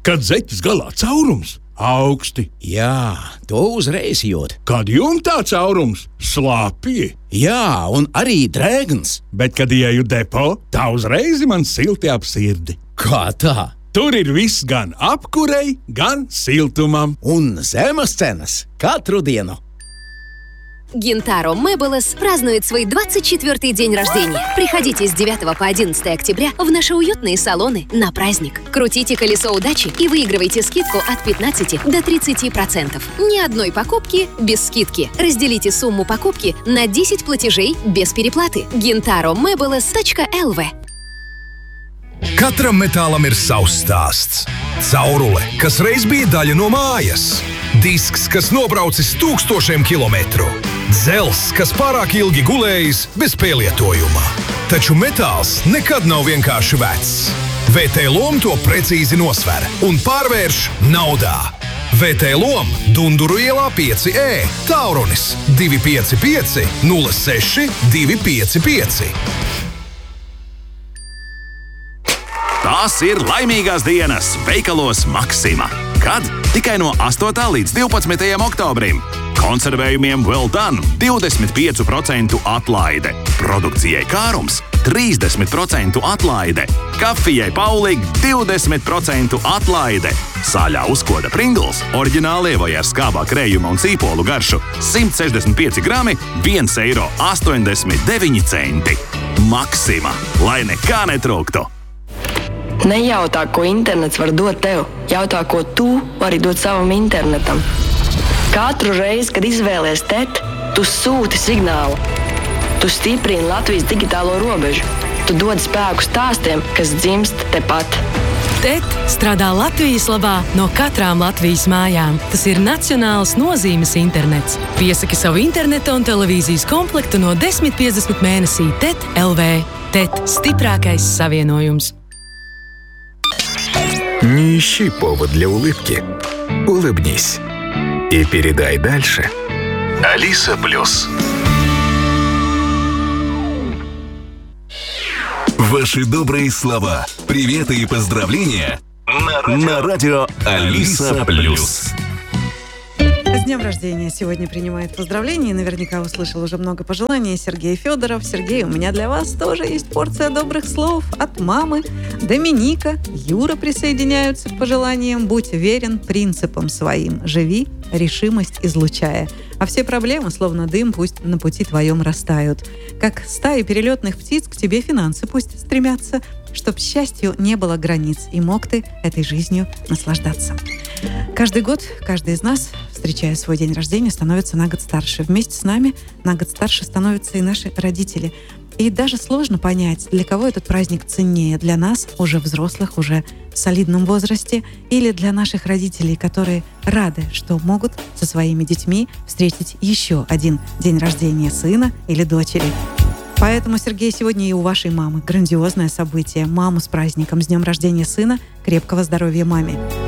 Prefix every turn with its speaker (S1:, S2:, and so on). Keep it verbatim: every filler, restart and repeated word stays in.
S1: Kad zeķes galā caurums augsti.
S2: Jā, to uzreiz jūt.
S1: Kad jumtā caurums slāpji.
S2: Jā, un arī drēgns.
S1: Bet, kad ieju depo, tā uzreiz man silti ap sirdi.
S2: Kā tā?
S1: Tur ir viss gan apkurei, gan siltumam.
S2: Un zemes cenas katru диenu.
S3: Гинтаро Мэбелес празднует свой двадцать четвёртый день рождения. Приходите с девятого по одиннадцатое октября в наши уютные салоны на праздник. Крутите колесо удачи и выигрывайте скидку от пятнадцати до тридцати процентов. Ни одной покупки без скидки. Разделите сумму покупки на десять платежей без переплаты. гинтаро мэбелес точка эл ви.
S4: Katram metālam ir savs stāsts. Caurule, kas reiz bija daļa no mājas. Disks, kas nobraucis tūkstošiem kilometru. Dzelzs, kas pārāk ilgi gulējis bez pielietojuma. Taču metāls nekad nav vienkārši vecs. vē té Lom to precīzi nosver un pārvērš naudā. vē té Lom Dunduru ielā pieci E. Taurunis divi pieci pieci nulle seši divi pieci pieci.
S5: Tās ir laimīgās dienas veikalos Maxima. Kad? Tikai no astotā līdz divpadsmitajam oktobrim. Konservējumiem Well Done divdesmit pieci procenti atlaide. Produkcijai Kārums trīsdesmit procenti atlaide. Kafijai Paulig divdesmit procenti atlaide. Sāļā uzkoda Pringles, oriģinālie vai ar skābā krējuma un cīpolu garšu simt sešdesmit pieci grami, viens eiro astoņdesmit deviņi centi. Maxima, lai nekā netrūktu.
S6: Nejautā, ko internets var dot tev. Jautā, ko tu vari dot savam internetam. Katru reizi, kad izvēlies T E T, tu sūti signālu. Tu stiprini Latvijas digitālo robežu. Tu dod spēku stāstiem, kas dzimst tepat.
S7: T E T strādā Latvijas labā no katrām Latvijas mājām. Tas ir nacionāls nozīmes internets. Piesaki savu interneta un televīzijas komplektu no desmit piecdesmit mēnesī T E T точка эл ви. T E T – stiprākais savienojums.
S8: Не ищи повод для улыбки. Улыбнись. И передай дальше. Алиса Плюс. Ваши добрые слова, приветы и поздравления на радио, на радио Алиса Плюс.
S9: С днем рождения сегодня принимает поздравления. Наверняка услышал уже много пожеланий. Сергей Федоров. Сергей, у меня для вас тоже есть порция добрых слов от мамы. Доминика, Юра присоединяются к пожеланиям. Будь верен принципам своим. Живи, решимость излучая. А все проблемы, словно дым, пусть на пути твоем растают. Как стаи перелетных птиц, к тебе финансы пусть стремятся, чтоб счастью не было границ, и мог ты этой жизнью наслаждаться. Каждый год, каждый из нас, встречая свой день рождения, становится на год старше. Вместе с нами на год старше становятся и наши родители. И даже сложно понять, для кого этот праздник ценнее. Для нас, уже взрослых, уже в солидном возрасте, или для наших родителей, которые рады, что могут со своими детьми встретить еще один день рождения сына или дочери. Поэтому, Сергей, сегодня и у вашей мамы грандиозное событие. Маму с праздником, с днем рождения сына, крепкого здоровья маме.